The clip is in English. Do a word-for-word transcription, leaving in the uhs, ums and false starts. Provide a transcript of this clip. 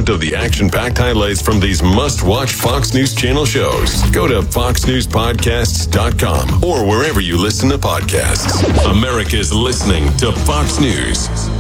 content of the action-packed highlights from these must-watch Fox News Channel shows. Go to fox news podcasts dot com or wherever you listen to podcasts. America's listening to Fox News.